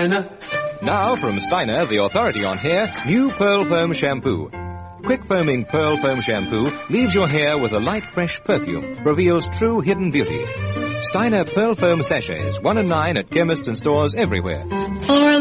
Steiner. Now, from Steiner, the authority on hair, new Pearl Foam Shampoo. Quick foaming Pearl Foam Shampoo leaves your hair with a light, fresh perfume, reveals true hidden beauty. Steiner Pearl Foam Sachets, 1 and 9 at chemists and stores everywhere.